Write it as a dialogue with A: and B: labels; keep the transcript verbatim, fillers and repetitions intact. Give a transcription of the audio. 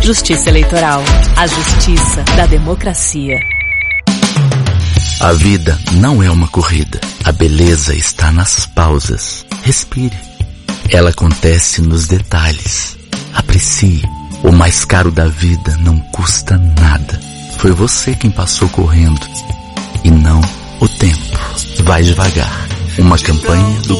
A: Justiça Eleitoral. A justiça da democracia.
B: A vida não é uma corrida. A beleza está nas pausas. Respire. Ela acontece nos detalhes. Aprecie. O mais caro da vida não custa nada. Foi você quem passou correndo e não o tempo. Vai devagar. Uma campanha do